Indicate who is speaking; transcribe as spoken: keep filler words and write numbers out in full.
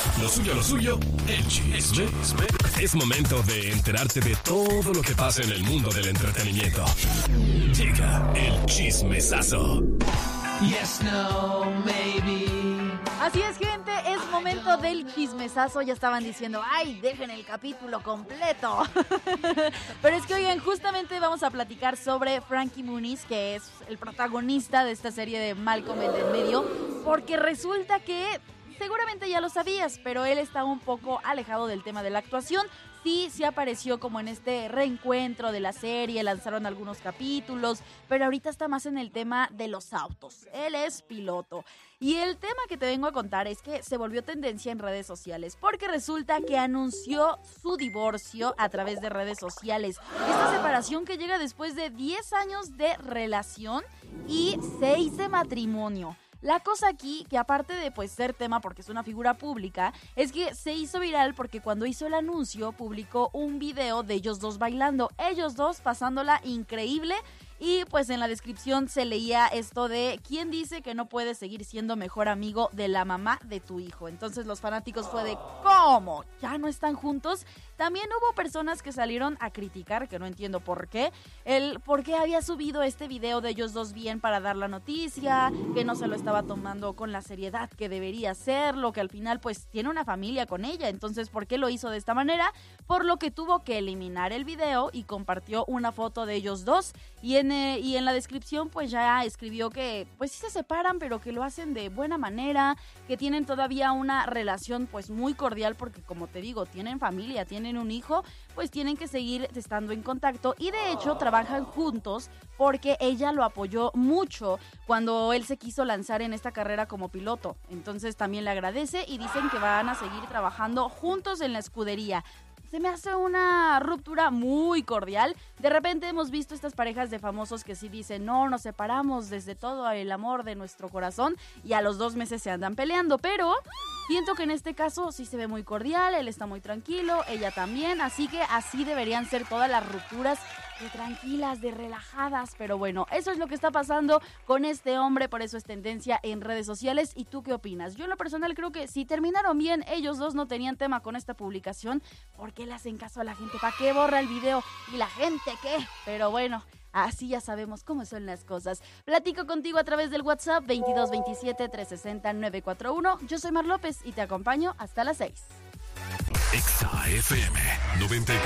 Speaker 1: Lo suyo, lo suyo, el chisme. Es momento de enterarte de todo lo que pasa en el mundo del entretenimiento. Llega el chismesazo.
Speaker 2: Yes, no, maybe.
Speaker 3: Así es, gente, es momento del chismesazo. Ya estaban diciendo, ay, dejen el capítulo completo. Pero es que, oigan, justamente vamos a platicar sobre Frankie Muniz, que es el protagonista de esta serie de Malcolm el del medio, porque resulta que seguramente ya lo sabías, pero él está un poco alejado del tema de la actuación. Sí, sí apareció como en este reencuentro de la serie, lanzaron algunos capítulos, pero ahorita está más en el tema de los autos. Él es piloto. Y el tema que te vengo a contar es que se volvió tendencia en redes sociales, porque resulta que anunció su divorcio a través de redes sociales. Esta separación que llega después de diez años de relación y seis de matrimonio. La cosa aquí, que aparte de pues ser tema porque es una figura pública, es que se hizo viral porque cuando hizo el anuncio publicó un video de ellos dos bailando, ellos dos pasándola increíble. Y pues en la descripción se leía esto de ¿quién dice que no puedes seguir siendo mejor amigo de la mamá de tu hijo? Entonces los fanáticos fue de ¿cómo? ¿Ya no están juntos? También hubo personas que salieron a criticar, que no entiendo por qué, el por qué había subido este video de ellos dos bien para dar la noticia, que no se lo estaba tomando con la seriedad que debería hacerlo, que al final pues tiene una familia con ella, entonces ¿por qué lo hizo de esta manera? Por lo que tuvo que eliminar el video y compartió una foto de ellos dos y en Y en la descripción pues ya escribió que pues sí se separan, pero que lo hacen de buena manera, que tienen todavía una relación pues muy cordial porque como te digo, tienen familia, tienen un hijo, pues tienen que seguir estando en contacto y de hecho trabajan juntos porque ella lo apoyó mucho cuando él se quiso lanzar en esta carrera como piloto. Entonces también le agradece y dicen que van a seguir trabajando juntos en la escudería. Se me hace una ruptura muy cordial. De repente hemos visto estas parejas de famosos que sí dicen, no, nos separamos desde todo el amor de nuestro corazón y a los dos meses se andan peleando, pero siento que en este caso sí se ve muy cordial, él está muy tranquilo, ella también, así que así deberían ser todas las rupturas, de tranquilas, de relajadas, pero bueno, eso es lo que está pasando con este hombre, por eso es tendencia en redes sociales. ¿Y tú qué opinas? Yo en lo personal creo que si terminaron bien, ellos dos no tenían tema con esta publicación, ¿por qué le hacen caso a la gente? ¿Para qué borra el video? ¿Y la gente qué? Pero bueno, así ya sabemos cómo son las cosas. Platico contigo a través del WhatsApp veintidós veintisiete, trescientos sesenta, novecientos cuarenta y uno. Yo soy Mar López y te acompaño hasta las seis.
Speaker 1: Exa F M noventa